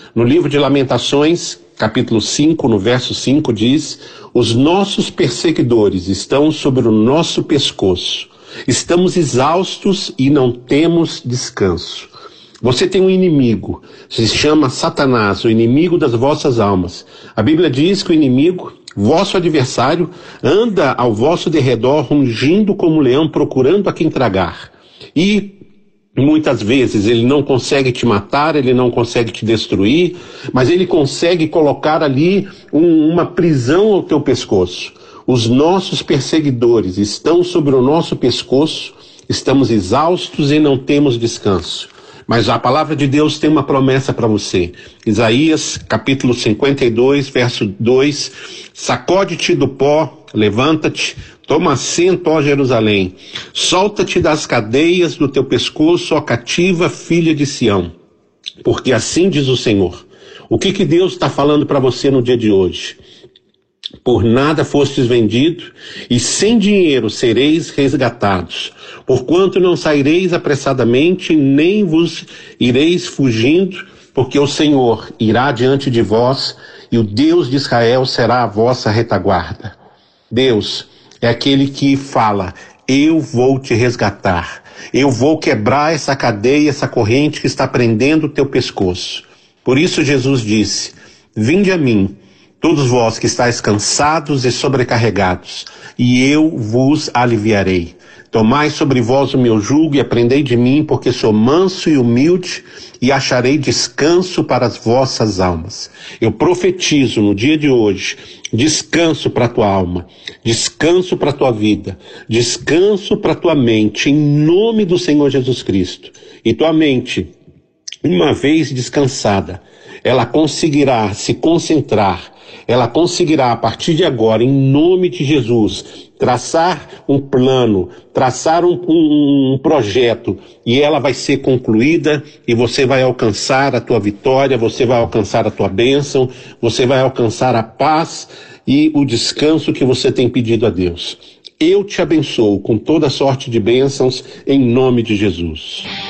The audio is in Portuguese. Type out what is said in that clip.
No livro de Lamentações, capítulo 5, no verso 5, diz: os nossos perseguidores estão sobre o nosso pescoço. Estamos exaustos e não temos descanso. Você tem um inimigo, se chama Satanás, o inimigo das vossas almas. A Bíblia diz que o inimigo, vosso adversário, anda ao vosso derredor, rugindo como um leão, procurando a quem tragar. E muitas vezes ele não consegue te matar, ele não consegue te destruir, mas ele consegue colocar ali uma prisão ao teu pescoço. Os nossos perseguidores estão sobre o nosso pescoço, estamos exaustos e não temos descanso. Mas a palavra de Deus tem uma promessa para você. Isaías, capítulo 52, verso 2, sacode-te do pó, levanta-te, toma assento, ó Jerusalém, solta-te das cadeias do teu pescoço, ó cativa filha de Sião, porque assim diz o Senhor. O que Deus está falando para você no dia de hoje? Por nada fostes vendido, e sem dinheiro sereis resgatados. Porquanto não saireis apressadamente, nem vos ireis fugindo, porque o Senhor irá diante de vós, e o Deus de Israel será a vossa retaguarda. Deus é aquele que fala: eu vou te resgatar, eu vou quebrar essa cadeia, essa corrente que está prendendo o teu pescoço. Por isso Jesus disse: vinde a mim, todos vós que estáis cansados e sobrecarregados, e eu vos aliviarei. Tomai sobre vós o meu jugo e aprendei de mim, porque sou manso e humilde, e acharei descanso para as vossas almas. Eu profetizo no dia de hoje descanso para a tua alma, descanso para a tua vida, descanso para a tua mente, em nome do Senhor Jesus Cristo. E tua mente, uma vez descansada, ela conseguirá se concentrar, ela conseguirá a partir de agora, em nome de Jesus, traçar um plano, traçar um projeto, e ela vai ser concluída, e você vai alcançar a tua vitória, você vai alcançar a tua bênção, você vai alcançar a paz e o descanso que você tem pedido a Deus. Eu te abençoo com toda sorte de bênçãos, em nome de Jesus.